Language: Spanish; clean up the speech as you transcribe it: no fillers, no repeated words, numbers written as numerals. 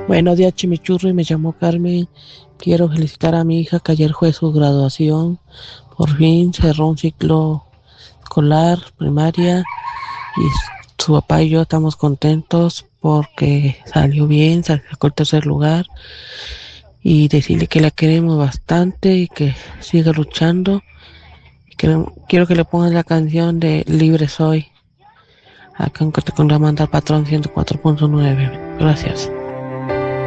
Buenos días, Chimichurri. Me llamo Carmen. Quiero felicitar a mi hija que ayer fue su graduación. Por fin cerró un ciclo escolar, primaria, y su papá y yo estamos contentos porque salió bien, sacó el tercer lugar y decirle que la queremos bastante y que siga luchando. Quiero que le pongas la canción de Libre Soy, acá en Cote con la manda al patrón 104.9. Gracias.